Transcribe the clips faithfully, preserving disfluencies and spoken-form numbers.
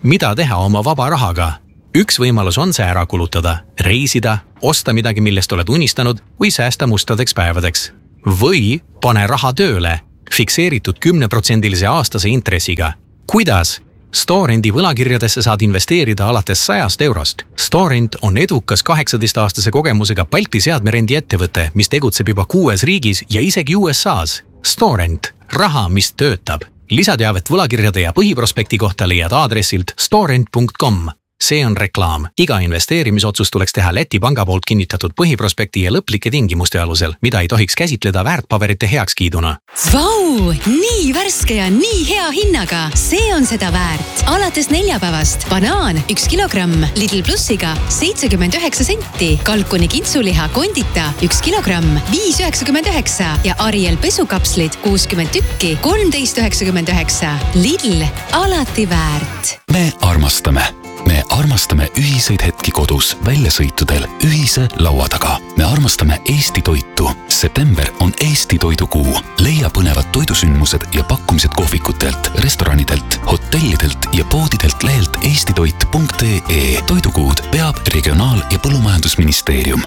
Mida teha oma vaba rahaga? Üks võimalus on see ära kulutada, reisida, osta midagi, millest oled unistanud või säästa mustadeks päevadeks. Või pane raha tööle, fikseeritud kümneprotsendilise aastase intressiga. Kuidas? Storendi võlakirjadesse saad investeerida alates sajast eurost. Storend on edukas kaheksateist-aastase kogemusega Balti seadmerendi ettevõte, mis tegutseb juba kuues riigis ja isegi U S A's. Storend, raha, mis töötab. Lisateavet võlakirjade ja põhiprospekti kohta leiad aadressilt storend punkt com. See on reklaam. Iga investeerimisotsus tuleks teha Läti panga poolt kinnitatud põhiprospekti ja lõplike tingimuste alusel, mida ei tohiks käsitleda väärtpaberite heakskiiduna. Vau! Nii värske ja nii hea hinnaga. See on seda väärt. Alates neljapäevast banaan üks kilogramm Lidl Plussiga seitsekümmend üheksa senti. Kalkuni kintsuliha kondita üks kilogramm viis üheksakümmend üheksa ja Ariel pesukapslid kuuskümmend tükki kolmteist üheksakümmend üheksa. Lidl, alati väärt. Me armastame. Me armastame ühiseid hetki kodus, väljasõitudel, ühise laua taga. Me armastame Eesti toitu. September on Eesti toidukuu. Leia põnevad toidusündmused ja pakkumised kohvikutelt, restoranidelt, hotellidelt ja poodidelt lehelt eestitoit punkt ee. Toidukuud peab Regionaal- ja Põllumajandusministeerium.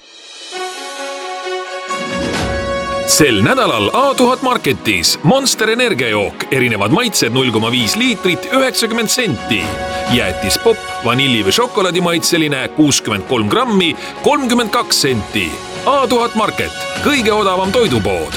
Sel nädalal A tuhat Marketis Monster energiajook, erinevad maitsed null koma viis liitrit üheksakümmend senti. Jäätis pop, vanilli või šokolaadi maitseline kuuskümmend kolm grammi kolmkümmend kaks senti. A tuhat Market, kõige odavam toidupood.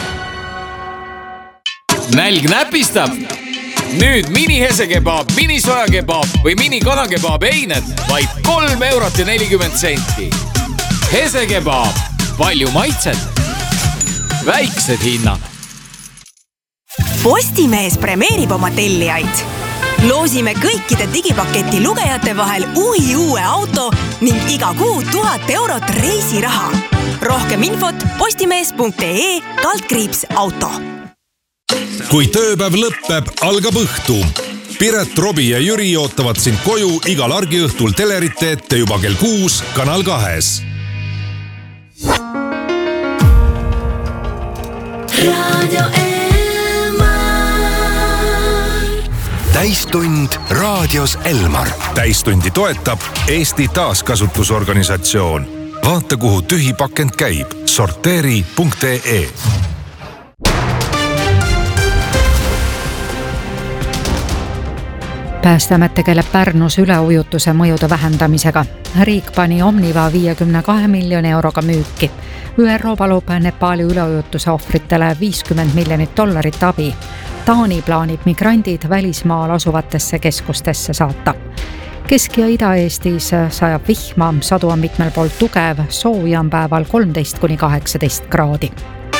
Nälg näpistab! Nüüd mini hesekebaab, mini sojakebaab või mini kanakebaab eined vaid kolm eurot ja nelikümmend senti. Hesekebaab, palju maitset, väiksed hinnad. Postimees premeerib oma tellijaid. Loosime kõikide digipaketi lugejate vahel uhi uue auto ning iga kuu tuhat eurot reisiraha. Rohkem infot postimees punkt ee kaldkriips auto. Kui tööpäev lõppeb, algab õhtu. Piret, Robi ja Jüri ootavad sind koju igal argiõhtul telerite ette juba kell kuus Kanal kahes. Radio Elmar. Täistund raadios Elmar. Täistundi toetab Eesti taaskasutusorganisatsioon. Vaata, kuhu tühi pakend käib. sorteeri punkt ee. Päästeamet tegeleb Pärnus üleujutuse mõjude vähendamisega. Riik pani Omniva viiekümne kahe miljoni euroga müüki. Ü R O palub Nepali üleujutuse ohvritele viiskümmend miljonit dollarit abi. Taani plaanib migrandid välismaal asuvatesse keskustesse saata. Kesk- ja Ida-Eestis sajab vihma, sadu on mitmel poolt tugev, sooja on päeval kolmteist kuni kaheksateist kraadi.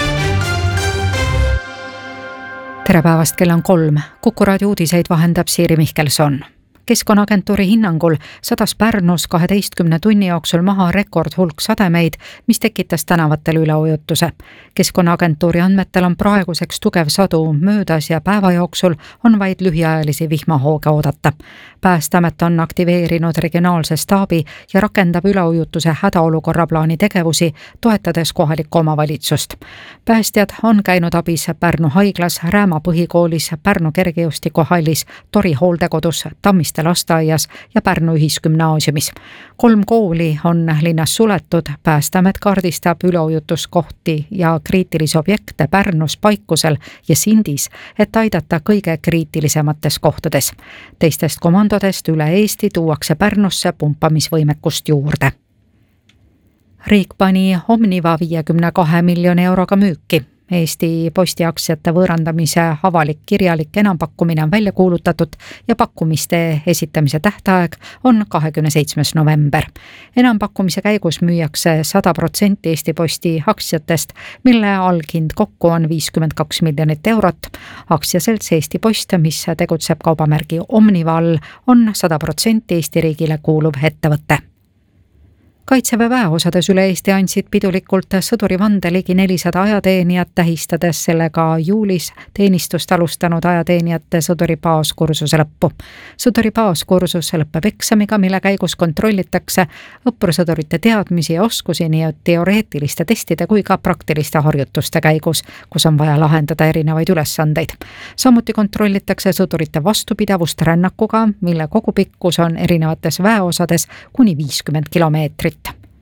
Tere päevast, kell on kolm. Kuku raadio uudiseid vahendab Siiri Mihkelson. Keskkonnaagentuuri hinnangul sadas Pärnus kaheteistkümne tunni jooksul maha rekordhulk sademeid, mis tekitas tänavatel üleujutuse. Keskkonnaagentuuri andmetel on praeguseks tugev sadu möödas ja päeva jooksul on vaid lühiajalisi vihmahooge oodata. Päästeamet on aktiveerinud regionaalse staabi ja rakendab üleujutuse hädaolukorraplaani tegevusi, toetades kohalikku omavalitsust. Päästjad on käinud abis Pärnu haiglas, Rääma põhikoolis, Pärnu kergejõustikuhallis, Tori hooldekodus, Tammiste lasteaias ja Pärnu ühisgümnaasiumis. Kolm kooli on linnas suletud, Päästeamet kaardistab üleujutuskohti ja kriitilisi objekte Pärnus, Paikusel ja Sindis, et aidata kõige kriitilisemates kohtades. Teistest komandodest üle Eesti tuuakse Pärnusse pumpamisvõimekust juurde. Riik pani Omniva viiekümne kahe miljoni euroga müüki. Eesti postiaktsiate võõrandamise avalik kirjalik enampakkumine on välja kuulutatud ja pakkumiste esitamise tähtaeg on kahekümne seitsmes november. Enampakkumise käigus müüakse sada protsenti Eesti Posti aktsiatest, mille alghind kokku on viiskümmend kaks miljonit eurot. Aktsiaselts Eesti Post, mis tegutseb kaubamärgi Omniva all, on sada protsenti Eesti riigile kuuluv ettevõte. Kaitseväe väeosades üle Eesti andsid pidulikult sõduri vande ligi nelisada ajateenijat, tähistades sellega juulis teenistust alustanud ajateenijate sõduri baaskursuse lõppu. Sõduri baaskursus lõpeb eksamiga, mille käigus kontrollitakse õppursõdurite teadmisi ja oskusi nii teoreetiliste testide kui ka praktiliste harjutuste käigus, kus on vaja lahendada erinevaid ülesandeid. Samuti kontrollitakse sõdurite vastupidavust rännakuga, mille kogupikkus on erinevates väeosades kuni viiskümmend kilomeetrit.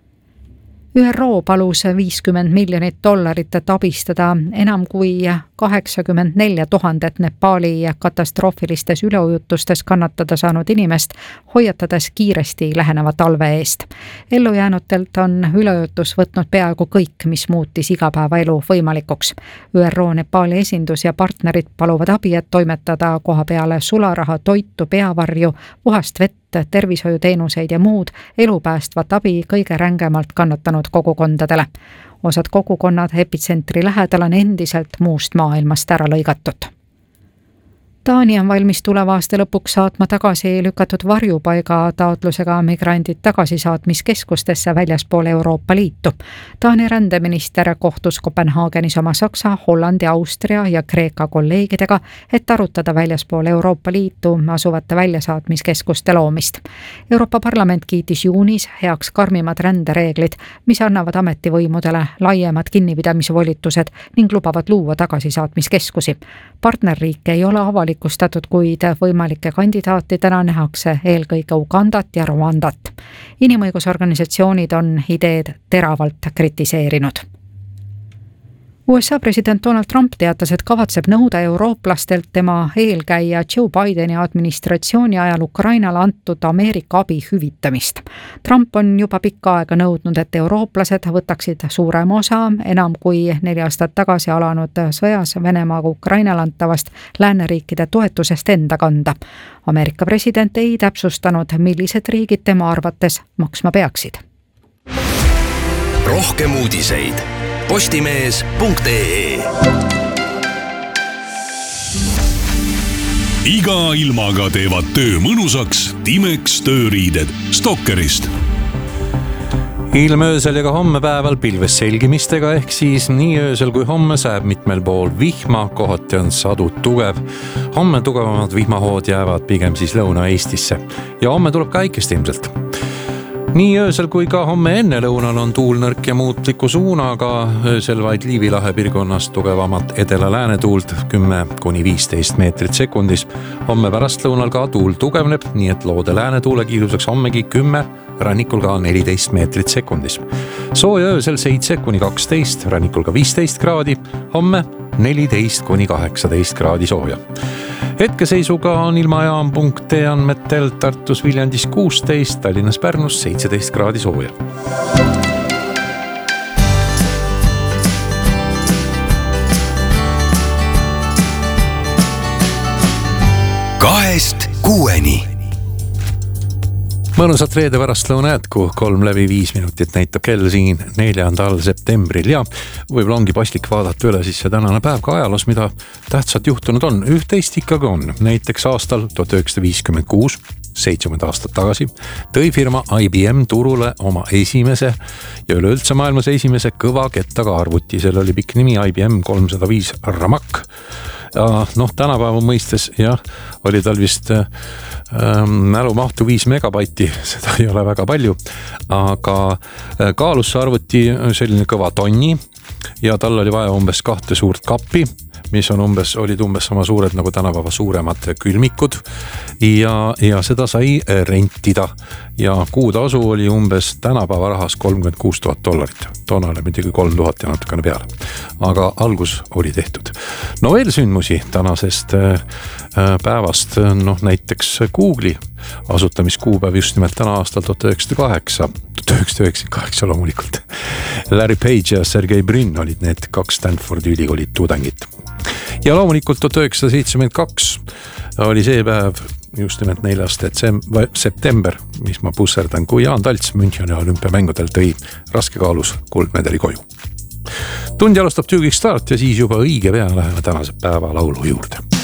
Ü R O palus viiskümmend miljonit dollarit, et abistada enam kui kaheksakümmend neli tuhandet Nepaali katastroofilistes üleujutustes kannatada saanud inimest, hoiatades kiiresti läheneva talve eest. Ellujäänutelt on üleujutus võtnud peaaegu kõik, mis muutis igapäevaelu võimalikuks. Ü R O Nepaali esindus ja partnerid paluvad abi, et toimetada koha peale sularaha, toitu, peavarju, puhast vett, tervishoiuteenuseid ja muud elupäästvat abi kõige rängemalt kannatanud kogukondadele. Osad kogukonnad epitsentri lähedal on endiselt muust maailmast ära lõigatud. Taani on valmis tuleva aasta lõpuks saatma tagasi lükatud varjupaiga taotlusega migrandid tagasisaatmiskeskustesse väljaspool Euroopa Liitu. Taani rändeminister kohtus Kopenhaagenis oma Saksa, Hollandi, Austria ja Kreeka kolleegidega, et arutada väljaspool Euroopa Liitu asuvate väljasaatmiskeskuste loomist. Euroopa Parlament kiitis juunis heaks karmimad rändereeglid, mis annavad ametivõimudele laiemad kinnipidamisvolitused ning lubavad luua tagasisaatmiskeskusi. Partnerriike ei ole avalik kustatud, kuid võimalike kandidaatidena nähakse eelkõige Ugandat ja Rwandat. Inimõigusorganisatsioonid on ideed teravalt kritiseerinud. U S A president Donald Trump teatas, et kavatseb nõuda eurooplastelt tema eelkäija Joe Bideni administratsiooni ajal Ukrainale antud Ameerika abi hüvitamist. Trump on juba pikka aega nõudnud, et eurooplased võtaksid suurem osa enam kui neli aastat tagasi alanud sõjas Venemaaga Ukrainale antavast lääneriikide toetusest enda kanda. Ameerika president ei täpsustanud, millised riigid tema arvates maksma peaksid. Rohkem uudiseid postimees punkt ee. Iga ilmaga teevad töö mõnusaks Timex tööriided Stokkerist. Ilm öösel ja ka homme päeval pilves selgimistega, ehk siis nii öösel kui homme sajab mitmel pool vihma, kohati on sadu tugev. Homme tugevamad vihmahood jäävad pigem siis Lõuna-Eestisse ja homme tuleb ka äikest ilmselt. Nii öösel kui ka homme enne lõunal on tuul nõrk ja muutliku suunaga, öösel vaid Liivilahe piirkonnas tugevamat edela-lääne tuult kümme kuni viisteist meetrit sekundis. Homme pärast lõunal ka tuul tugevneb, nii et loode lääne tuule kiiruseks hommegi kümme, rannikul ka neliteist meetrit sekundis. Sooja öösel seitse kuni kaksteist, rannikul ka viisteist kraadi, homme neliteist kuni kaheksateist kraadi sooja. Hetkeseisuga on ilmajaam punkt ee andmetel Tartus Viljandis kuusteist, Tallinnas Pärnus seitseteist kraadi sooja. Kahest kuueni. Mõnusat reede pärastlõuna jätku, kolm läbi viis minutit näitab kell siin neljandal septembril ja võib-olla ongi paslik vaadata üle siis see tänane päev ka ajaloos, mida tähtsalt juhtunud on. Üht-teist ikkagi on. Näiteks aastal tuhat üheksasada viiskümmend kuus, seitsekümmend aastat tagasi, tõi firma I B M turule oma esimese ja üleüldse maailmas esimese kõva kettaga arvuti. Seal oli pikk nimi I B M kolmsada viis Ramak. Ja noh, tänapäeva mõistes jah, oli tal vist äh, mälumahtu viis megabaiti, seda ei ole väga palju, aga kaalus see arvuti selline kõva tonni ja tal oli vaja umbes kahte suurt kappi, mis on umbes, olid umbes sama suured nagu tänapäeva suuremad külmikud ja, ja seda sai rentida ja kuutasu oli umbes tänapäeva rahas kolmkümmend kuus tuhat dollarit. Toona oli midagi kolm tuhat ja natukene peale. Aga algus oli tehtud. No veel sündmusi tänasest päevast, noh näiteks Google'i asutamiskuupäev just nimelt täna aastal tuhat üheksasada kaheksa, tuhat üheksasada üheksakümmend kaheksa loomulikult. Larry Page ja Sergey Brin olid need kaks Stanfordi ülikooli tudengit. Ja loomulikult tuhat üheksasada seitsekümmend kaks oli see päev just nimelt neljas september, mis ma pusserdan, kui Jaan Talts Müncheni olümpiamängudel tõi raskekaalus kuldmedali koju. Tundi alustab Tüük Start ja siis juba õige pea läheme tänase päeva laulu juurde.